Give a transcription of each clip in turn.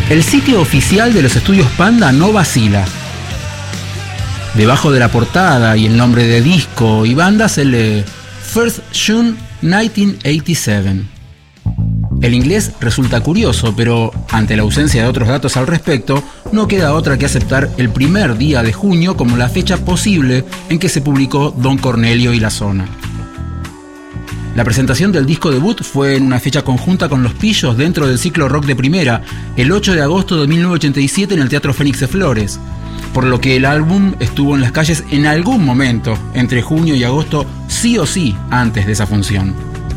El sitio oficial de los estudios Panda no vacila. Debajo de la portada y el nombre de disco y banda se lee First June 1987. El inglés resulta curioso, pero ante la ausencia de otros datos al respecto, no queda otra que aceptar el primer día de junio como la fecha posible en que se publicó Don Cornelio y la Zona. La presentación del disco debut fue en una fecha conjunta con Los Pillos dentro del ciclo Rock de Primera, el 8 de agosto de 1987 en el Teatro Fénix de Flores, por lo que el álbum estuvo en las calles en algún momento entre junio y agosto, sí o sí, antes de esa función.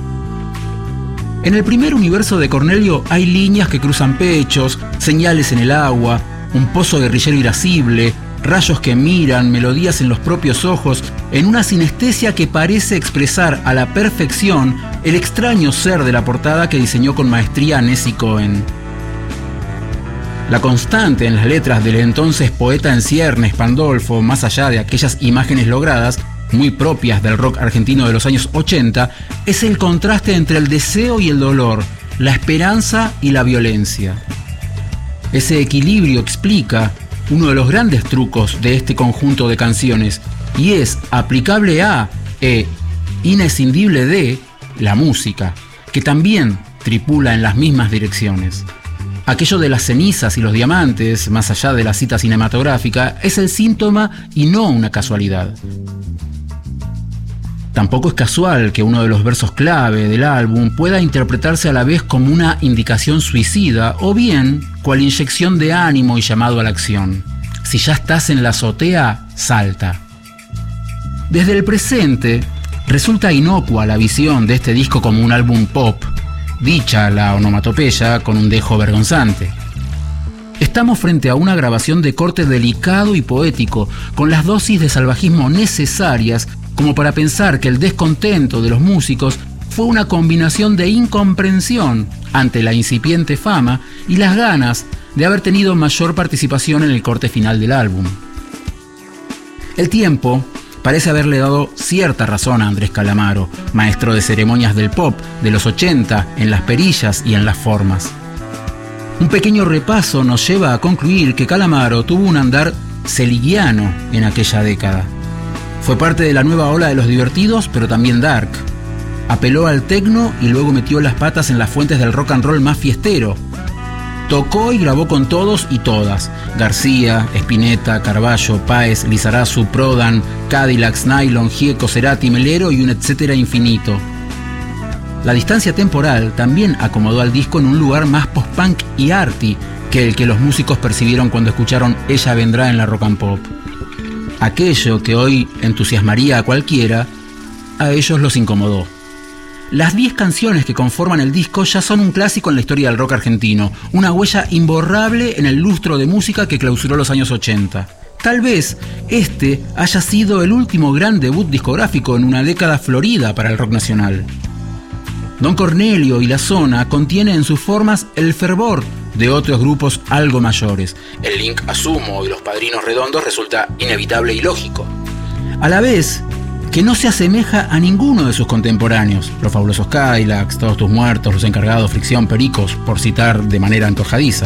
En el primer universo de Cornelio hay líneas que cruzan pechos, señales en el agua, un pozo guerrillero irascible, rayos que miran, melodías en los propios ojos, en una sinestesia que parece expresar a la perfección el extraño ser de la portada que diseñó con maestría Nessie Cohen. La constante en las letras del entonces poeta en ciernes Pandolfo, más allá de aquellas imágenes logradas, muy propias del rock argentino de los años 80, es el contraste entre el deseo y el dolor, la esperanza y la violencia. Ese equilibrio explica uno de los grandes trucos de este conjunto de canciones, y es aplicable a e inescindible de la música, que también tripula en las mismas direcciones. Aquello de las cenizas y los diamantes, más allá de la cita cinematográfica, es el síntoma y no una casualidad. Tampoco es casual que uno de los versos clave del álbum pueda interpretarse a la vez como una indicación suicida o bien cual inyección de ánimo y llamado a la acción. Si ya estás en la azotea, salta. Desde el presente, resulta inocua la visión de este disco como un álbum pop, dicha la onomatopeya con un dejo vergonzante. Estamos frente a una grabación de corte delicado y poético, con las dosis de salvajismo necesarias como para pensar que el descontento de los músicos fue una combinación de incomprensión ante la incipiente fama y las ganas de haber tenido mayor participación en el corte final del álbum. El tiempo parece haberle dado cierta razón a Andrés Calamaro, maestro de ceremonias del pop de los 80 en las perillas y en las formas. Un pequeño repaso nos lleva a concluir que Calamaro tuvo un andar seligiano en aquella década. Fue parte de la nueva ola de los divertidos, pero también dark. Apeló al techno y luego metió las patas en las fuentes del rock and roll más fiestero. Tocó y grabó con todos y todas: García, Spinetta, Carballo, Páez, Lizarazu, Prodan, Cadillacs, Nylon, Gieco, Cerati, Melero y un etcétera infinito. La distancia temporal también acomodó al disco en un lugar más post-punk y arty que el que los músicos percibieron cuando escucharon Ella Vendrá en la Rock and Pop. Aquello que hoy entusiasmaría a cualquiera, a ellos los incomodó. Las 10 canciones que conforman el disco ya son un clásico en la historia del rock argentino, una huella imborrable en el lustro de música que clausuró los años 80. Tal vez este haya sido el último gran debut discográfico en una década florida para el rock nacional. Don Cornelio y la Zona contiene en sus formas el fervor de otros grupos algo mayores. El link a Sumo y Los Padrinos Redondos resulta inevitable y lógico. A la vez que no se asemeja a ninguno de sus contemporáneos, Los Fabulosos Cadillacs, Todos Tus Muertos, Los Encargados, Fricción, Pericos, por citar de manera antojadiza.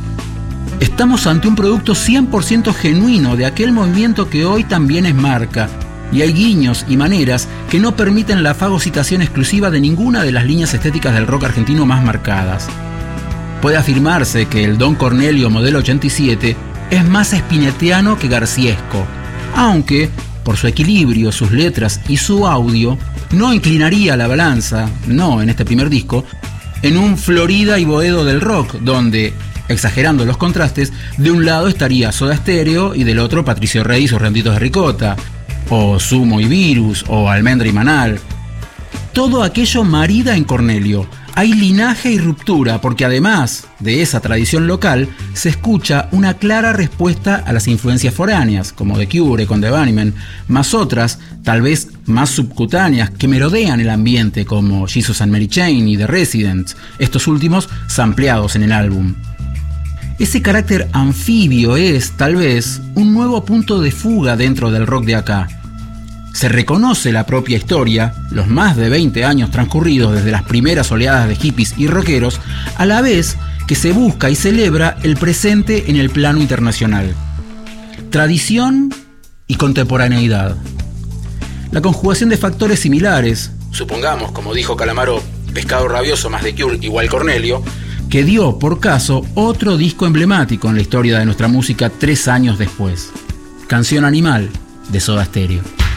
Estamos ante un producto 100% genuino de aquel movimiento que hoy también es marca, y hay guiños y maneras que no permiten la fagocitación exclusiva de ninguna de las líneas estéticas del rock argentino más marcadas. Puede afirmarse que el Don Cornelio modelo 87 es más spinettiano que garciesco, aunque, por su equilibrio, sus letras y su audio, no inclinaría la balanza, no en este primer disco, en un Florida y Boedo del rock, donde, exagerando los contrastes, de un lado estaría Soda Stereo y del otro Patricio Rey y sus Renditos de Ricota, o Sumo y Virus, o Almendra y Manal. Todo aquello marida en Cornelio. Hay linaje y ruptura porque además de esa tradición local se escucha una clara respuesta a las influencias foráneas, como The Cure con The Bunnymen, más otras, tal vez más subcutáneas, que merodean el ambiente, como Jesus and Mary Chain y The Residents, estos últimos sampleados en el álbum. Ese carácter anfibio es, tal vez, un nuevo punto de fuga dentro del rock de acá. Se reconoce la propia historia, los más de 20 años transcurridos desde las primeras oleadas de hippies y rockeros, a la vez que se busca y celebra el presente en el plano internacional. Tradición y contemporaneidad. La conjugación de factores similares, supongamos, como dijo Calamaro, pescado rabioso más de Cure igual Cornelio, que dio por caso otro disco emblemático en la historia de nuestra música 3 años después. Canción Animal, de Soda Stereo.